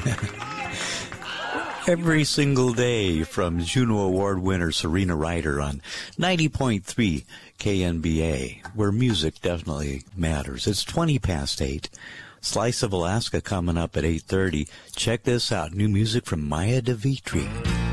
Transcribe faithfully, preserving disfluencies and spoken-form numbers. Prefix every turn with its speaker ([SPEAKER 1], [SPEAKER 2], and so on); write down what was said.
[SPEAKER 1] Every single day from Juno Award winner Serena Ryder on ninety point three K N B A, where music definitely matters. It's twenty past eight. Slice of Alaska coming up at eight thirty. Check this out. New music from Maya DeVitri.